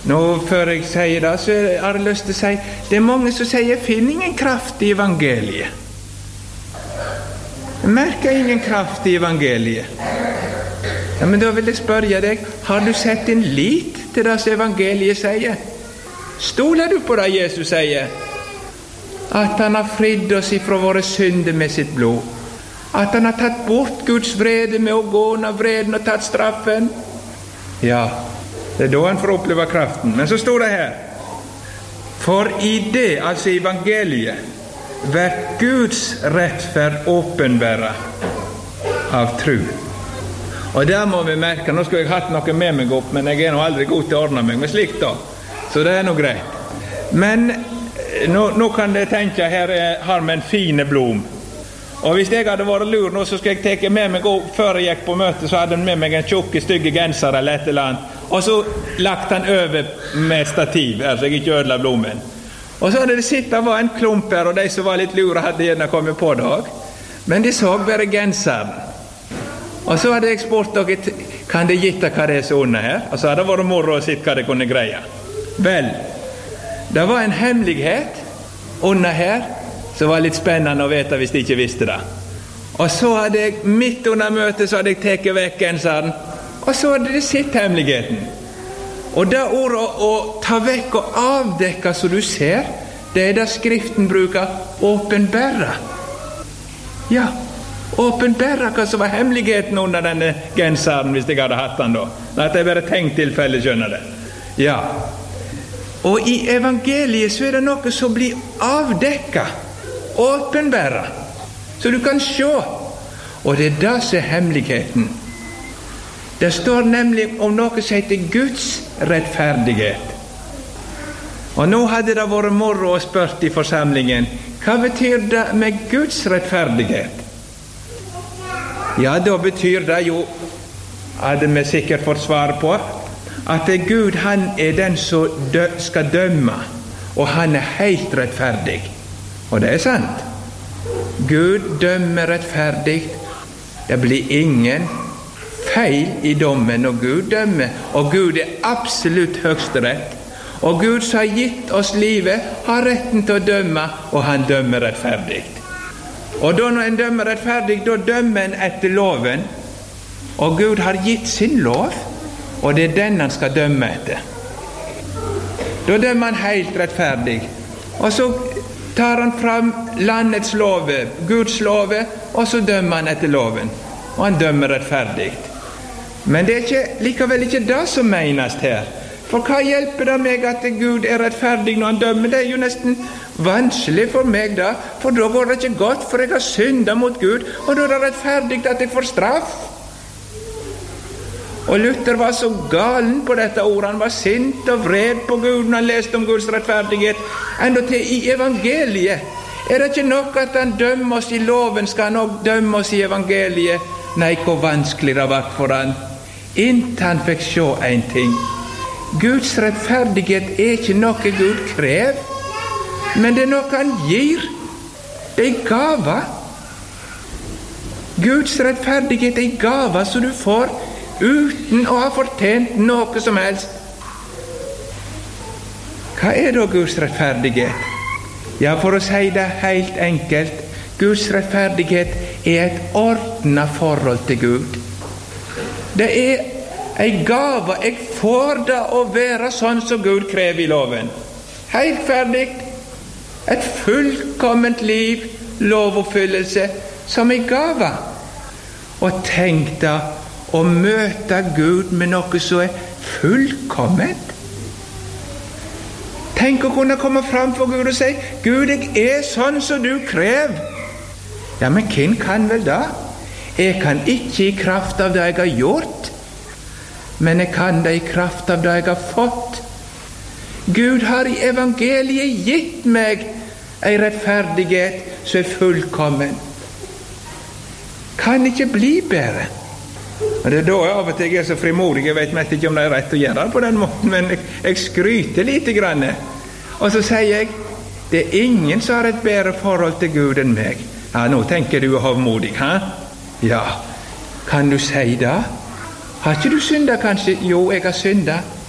Nå, før jeg sier det, så har jeg lyst til å si, det mange som sier, jeg finner ingen kraft i evangeliet. Jeg merker ingen kraft i evangeliet. Ja, men da vil jeg spørre deg, har du sett en lit til det som evangeliet sier? Stoler du på det Jesus sier? At han har fridd oss ifra våre synder med sitt blod. At han har tatt bort Guds vrede med å gå under vreden og tatt straffen. Ja, det da han får oppleve kraften. Men så står det her, for i det, altså evangeliet, vert Guds rettferd åpenbæra av tru. Og der må vi merke, nå skulle jeg hatt noe med meg opp, men jeg nå aldri god til å ordne meg med slikt da. Så det noe greit. Men nå kan dere tenke, her har vi en fine blom. Og hvis jeg hadde vært lur nå, så skal jeg teke med meg opp. Før jeg gikk på møte, så hadde han med meg en tjukke, stygge genser eller et eller annet. Og så lagt han over med stativ, altså jeg ikke ødela blomen. Og så hadde det sittet var en klump her, og de som var litt lure hadde gjerne kommet på det også. Men de så bare genseren. Og så hadde jeg spurt dere, kan de gitte hva det så under her? Og så hadde det vært moro å sitte hva det kunne greie. Vel, det var en hemmelighet under her, som var litt spennende å vite hvis de ikke visste det. Og så hadde jeg, midt under møtet, så hadde jeg teket vekk genseren, og så hadde det sett hemmeligheten. Og det ordet å ta vekk og avdekke så du ser, det det Skriften bruker, åpenbære. Ja, åpenbære hva som var hemmeligheten under denne genseren, hvis jeg hadde hatt den da. At jeg bare tenkt tilfelle, skjønner det. Ja. Og i evangeliet så det noe som blir avdekket, åpenbære, så du kan se. Og det det som hemmeligheten. Det står nemlig om noe som heter Guds rettferdighet. Og nå hadde det vært moro å spørre i forsamlingen, hva betyr det med Guds rettferdighet? Ja, da betyr det jo, hadde vi sikkert fått svar på, at Gud, han den som skal dømme, og han helt rettferdig. Og det sant. Gud dømmer rettferdig. Det blir ingen feil i dommen når Gud dømmer, og Gud absolutt høyesterett. Og Gud som har gitt oss livet, har retten til å dømme, og han dømmer rettferdig. Og da når en dømmer rettferdig, da dømmer en etter loven, og Gud har gitt sin lov, og det den han skal dømme etter. Da dømmer han helt rettferdig, og så tar han fram landets love, Guds love, og så dømmer han etter loven, og han dømmer rettferdig. Men det likevel ikke det som menes her. For hva hjelper det meg at Gud rettferdig når han dømmer? Det jo nesten vanskelig for meg da, for da går det ikke godt, for jeg har syndet mot Gud, og da det rettferdig at jeg får straff. Og Luther var så galen på dette ordet, han var sint og vred på Gud når han leste om Guds rettferdighet. Enda til i evangeliet, det ikke nok at han dømmer oss i loven, skal han også dømme oss i evangeliet? Nei, hvor vanskelig det var for han. Inntil han fikk se en ting. Guds rettferdighet ikke noe Gud krever, men det noe han gir. Det gave. Guds rettferdighet gave så du får uten å ha fortjent noe som helst. Hva da Guds rettferdighet? Ja, for å si det helt enkelt, Guds rettferdighet et ordnet forhold til Gud. Det en gave, jeg får det å være sånn som Gud krever i loven. Helt ferdig, et fullkomment liv, lovoppfyllelse, som en gave. Og tenk da, å møte Gud med noe som fullkomment. Tenk å kunne komme fram for Gud og si, Gud, jeg sånn som du krever. Ja, men hvem kan vel da? Jeg kan ikke i kraft av det jeg har gjort, men jeg kan det i kraft av det jeg har fått. Gud har i evangeliet gitt meg en rettferdighet som fullkommen. Kan ikke bli bedre. Og det da av og til jeg så frimodig, jeg vet ikke om det rett å gjøre det på den måten, men jeg skryter litt grann. Og så sier jeg, det ingen som har et bedre forhold til Gud enn meg. Ja, nå tenker du hovmodig, ha? Ja, kan du si det? Har ikke du syndet kanskje? Jo, jeg har syndet.